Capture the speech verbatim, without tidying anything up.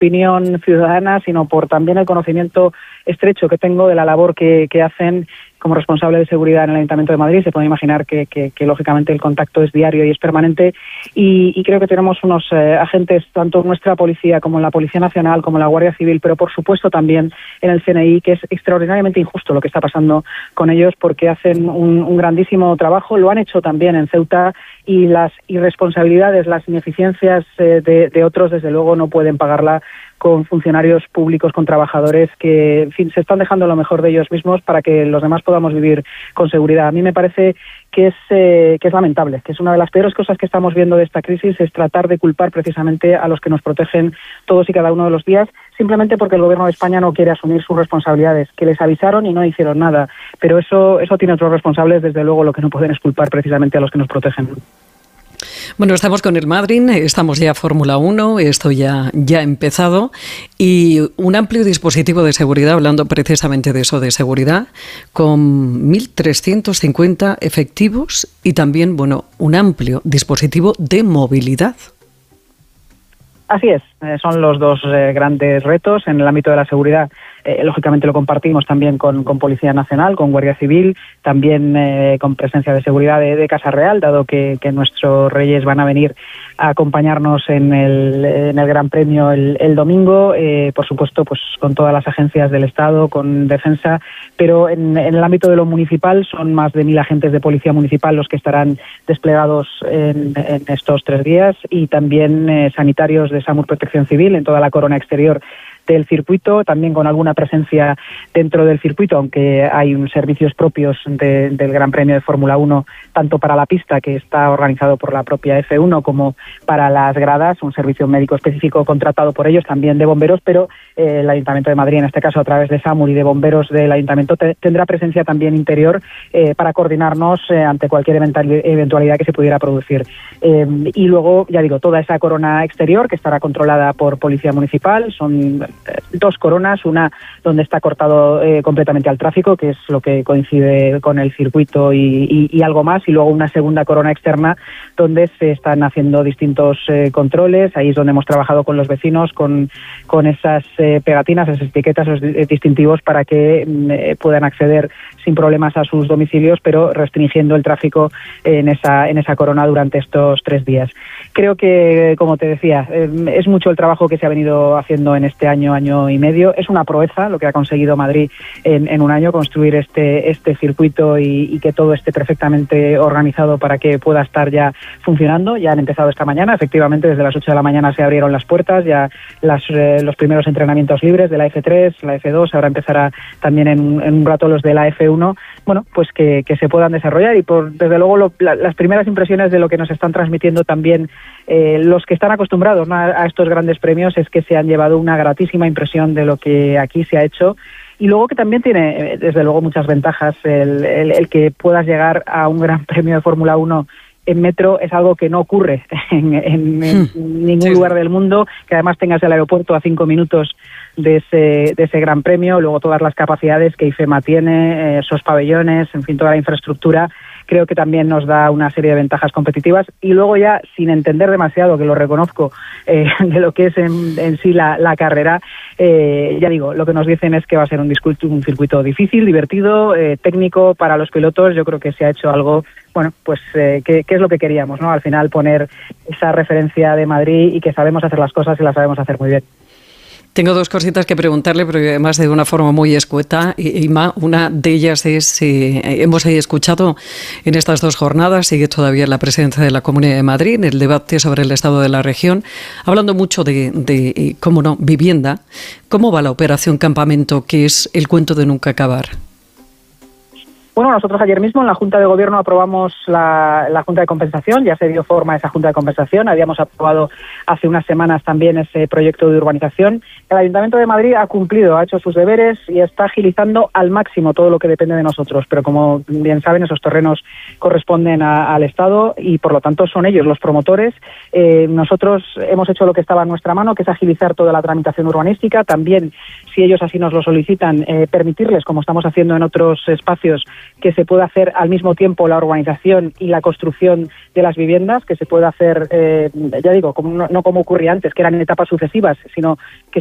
opinión ciudadana, sino por también el conocimiento estrecho que tengo de la labor que, que hacen como responsable de seguridad en el Ayuntamiento de Madrid. Se puede imaginar que, que, que lógicamente el contacto es diario y es permanente, y, y creo que tenemos unos eh, agentes, tanto en nuestra policía como en la Policía Nacional, como en la Guardia Civil, pero por supuesto también en el C N I, que es extraordinariamente injusto lo que está pasando con ellos, porque hacen un, un grandísimo trabajo. Lo han hecho también en Ceuta, y las irresponsabilidades, las ineficiencias eh, de, de otros, desde luego, no pueden pagarla con funcionarios públicos, con trabajadores que, en fin, se están dejando lo mejor de ellos mismos para que los demás podamos vivir con seguridad. A mí me parece que es eh, que es lamentable, que es una de las peores cosas que estamos viendo de esta crisis, es tratar de culpar precisamente a los que nos protegen todos y cada uno de los días, simplemente porque el Gobierno de España no quiere asumir sus responsabilidades, que les avisaron y no hicieron nada. Pero eso, eso tiene otros responsables, desde luego. Lo que no pueden es culpar precisamente a los que nos protegen. Bueno, estamos con el Madrid, estamos ya Fórmula uno, esto ya, ya ha empezado, y un amplio dispositivo de seguridad, hablando precisamente de eso, de seguridad, con mil trescientos cincuenta efectivos y también, bueno, un amplio dispositivo de movilidad. Así es, eh, son los dos eh, grandes retos en el ámbito de la seguridad. Eh, lógicamente lo compartimos también con, con Policía Nacional, con Guardia Civil, también eh, con presencia de seguridad de, de Casa Real, dado que, que nuestros reyes van a venir a acompañarnos en el, en el Gran Premio el, el domingo, eh, por supuesto pues con todas las agencias del Estado, con Defensa, pero en, en el ámbito de lo municipal son más de mil agentes de Policía Municipal los que estarán desplegados en, en estos tres días, y también eh, sanitarios de SAMUR Protección Civil en toda la corona exterior del circuito, también con alguna presencia dentro del circuito, aunque hay un servicios propios de, del Gran Premio de Fórmula uno, tanto para la pista, que está organizado por la propia F uno, como para las gradas, un servicio médico específico contratado por ellos, también de bomberos, pero eh, el Ayuntamiento de Madrid, en este caso a través de SAMUR y de bomberos del Ayuntamiento, te, tendrá presencia también interior eh, para coordinarnos eh, ante cualquier eventualidad que se pudiera producir. Eh, y luego, ya digo, toda esa corona exterior que estará controlada por Policía Municipal, son dos coronas, una donde está cortado eh, completamente al tráfico, que es lo que coincide con el circuito y, y, y algo más, y luego una segunda corona externa donde se están haciendo distintos eh, controles. Ahí es donde hemos trabajado con los vecinos, con, con esas eh, pegatinas, esas etiquetas, esos distintivos para que eh, puedan acceder sin problemas a sus domicilios, pero restringiendo el tráfico en esa, en esa corona durante estos tres días. Creo que, como te decía, eh, es mucho el trabajo que se ha venido haciendo en este año, año y medio. Es una proeza lo que ha conseguido Madrid en, en un año, construir este, este circuito y, y que todo esté perfectamente organizado para que pueda estar ya funcionando. Ya han empezado esta mañana, efectivamente, desde las ocho de la mañana se abrieron las puertas, ya las, eh, los primeros entrenamientos libres de la F tres, la F dos, ahora empezará también en, en un rato los de la F uno, bueno, pues que, que se puedan desarrollar, y por desde luego lo, la, las primeras impresiones de lo que nos están transmitiendo también eh, los que están acostumbrados, ¿no?, a, a estos grandes premios, es que se han llevado una gratísima impresión de lo que aquí se ha hecho. Y luego que también tiene, desde luego, muchas ventajas el, el, el que puedas llegar a un Gran Premio de Fórmula uno en metro. Es algo que no ocurre en, en, en ningún sí, lugar del mundo, que además tengas el aeropuerto a cinco minutos de ese, de ese Gran Premio, luego todas las capacidades que IFEMA tiene, eh, esos pabellones, en fin, toda la infraestructura. Creo que también nos da una serie de ventajas competitivas, y luego ya, sin entender demasiado, que lo reconozco, eh, de lo que es en, en sí la, la carrera, eh, ya digo, lo que nos dicen es que va a ser un, discurso, un circuito difícil, divertido, eh, técnico para los pilotos. Yo creo que se ha hecho algo, bueno, pues eh, que, que es lo que queríamos, ¿no? Al final poner esa referencia de Madrid y que sabemos hacer las cosas y las sabemos hacer muy bien. Tengo dos cositas que preguntarle, pero además de una forma muy escueta. Ima, una de ellas es, eh, hemos escuchado en estas dos jornadas, sigue todavía la presidencia de la Comunidad de Madrid, en el debate sobre el estado de la región, hablando mucho de, de, cómo no, vivienda. ¿Cómo va la operación Campamento, que es el cuento de nunca acabar? Bueno, nosotros ayer mismo en la Junta de Gobierno aprobamos la, la Junta de Compensación, ya se dio forma a esa Junta de Compensación, habíamos aprobado hace unas semanas también ese proyecto de urbanización. El Ayuntamiento de Madrid ha cumplido, ha hecho sus deberes y está agilizando al máximo todo lo que depende de nosotros, pero como bien saben, esos terrenos corresponden a, al Estado y por lo tanto son ellos los promotores. Eh, nosotros hemos hecho lo que estaba en nuestra mano, que es agilizar toda la tramitación urbanística, también, si ellos así nos lo solicitan, eh, permitirles, como estamos haciendo en otros espacios, que se pueda hacer al mismo tiempo la urbanización y la construcción de las viviendas, que se pueda hacer, eh, ya digo, como, no, no como ocurría antes, que eran etapas sucesivas, sino que